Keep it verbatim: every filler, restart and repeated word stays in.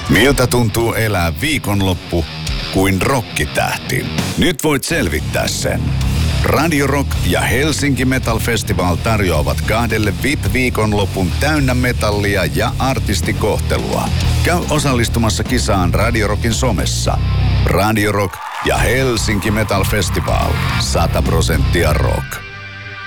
Miltä tuntuu elää viikonloppu kuin rokkitähti? Nyt voit selvittää sen. Radio Rock ja Helsinki Metal Festival tarjoavat kahdelle V I P-viikonlopun täynnä metallia ja artistikohtelua. Käy osallistumassa kisaan Radio Rockin somessa. Radio Rock ja Helsinki Metal Festival. sata prosenttia rock.